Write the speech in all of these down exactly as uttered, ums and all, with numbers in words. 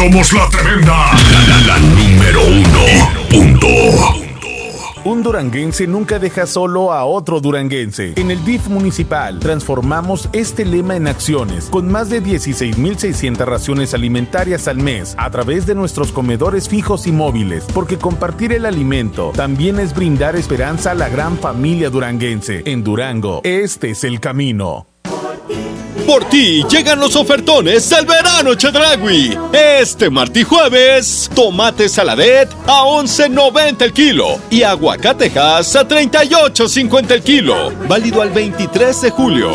Somos la tremenda, la, la, la número uno, punto. Un duranguense nunca deja solo a otro duranguense. En el D I F municipal transformamos este lema en acciones, con más de dieciséis mil seiscientas raciones alimentarias al mes a través de nuestros comedores fijos y móviles, porque compartir el alimento también es brindar esperanza a la gran familia duranguense. En Durango, este es el camino. Por ti llegan los ofertones del verano Chedraui. Este martes y jueves, tomate saladet a once noventa el kilo y aguacatejas a treinta y ocho cincuenta el kilo. Válido al veintitrés de julio.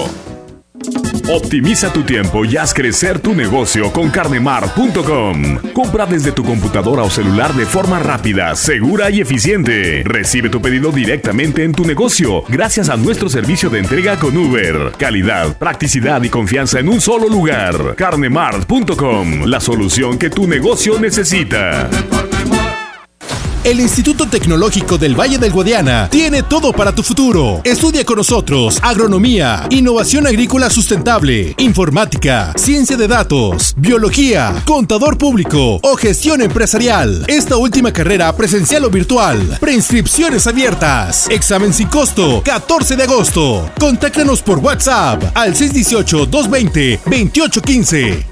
Optimiza tu tiempo y haz crecer tu negocio con carnemart punto com. Compra desde tu computadora o celular de forma rápida, segura y eficiente. Recibe tu pedido directamente en tu negocio gracias a nuestro servicio de entrega con Uber. Calidad, practicidad y confianza en un solo lugar. carnemart punto com, la solución que tu negocio necesita. El Instituto Tecnológico del Valle del Guadiana tiene todo para tu futuro. Estudia con nosotros agronomía, innovación agrícola sustentable, informática, ciencia de datos, biología, contador público o gestión empresarial. Esta última carrera presencial o virtual. Preinscripciones abiertas. Examen sin costo, catorce de agosto. Contáctanos por WhatsApp al seis uno ocho, dos dos cero, dos ocho uno cinco.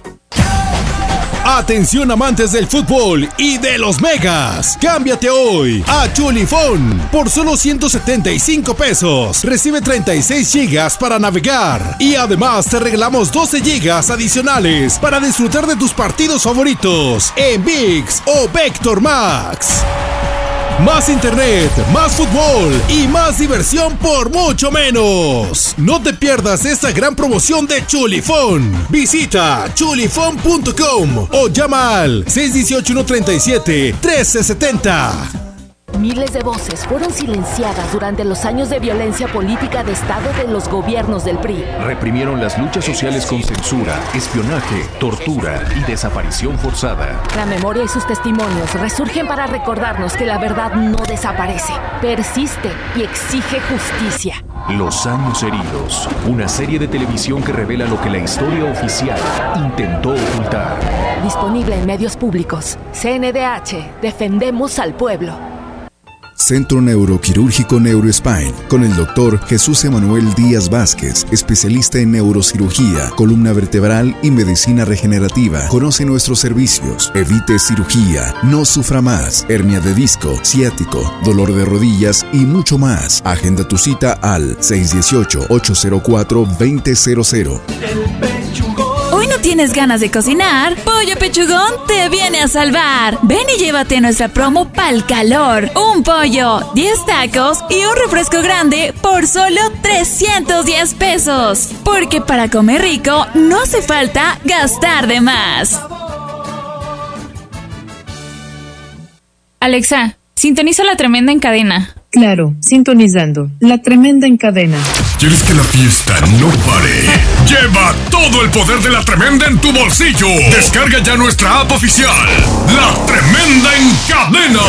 Atención amantes del fútbol y de los megas. Cámbiate hoy a Chulifón por solo ciento setenta y cinco pesos. Recibe treinta y seis gigas para navegar y además te regalamos doce gigas adicionales para disfrutar de tus partidos favoritos en ViX o Vector Max. Más internet, más fútbol y más diversión por mucho menos. No te pierdas esta gran promoción de Chulifón. Visita chulifón punto com o llama al seis uno ocho, uno tres siete, uno tres siete cero. Miles de voces fueron silenciadas durante los años de violencia política de Estado de los gobiernos del P R I. Reprimieron las luchas sociales con censura, espionaje, tortura y desaparición forzada. La memoria y sus testimonios resurgen para recordarnos que la verdad no desaparece, persiste y exige justicia. Los años heridos, una serie de televisión que revela lo que la historia oficial intentó ocultar. Disponible en medios públicos. C N D H, defendemos al pueblo. Centro Neuroquirúrgico Neurospine, con el doctor Jesús Emanuel Díaz Vázquez, especialista en neurocirugía, columna vertebral y medicina regenerativa. Conoce nuestros servicios. Evite cirugía, no sufra más, hernia de disco, ciático, dolor de rodillas y mucho más. Agenda tu cita al seis uno ocho, ocho cero cuatro, dos cero cero cero. ¿Hoy no tienes ganas de cocinar? Pollo Pechugón te viene a salvar. Ven y llévate nuestra promo pa'l calor. Un pollo, diez tacos y un refresco grande por solo trescientos diez pesos. Porque para comer rico no hace falta gastar de más. Alexa, sintoniza La Tremenda en cadena. Claro, sintonizando La Tremenda en cadena. ¿Quieres que la fiesta no pare? Lleva todo el poder de La Tremenda en tu bolsillo. Descarga ya nuestra app oficial, La Tremenda en cadena.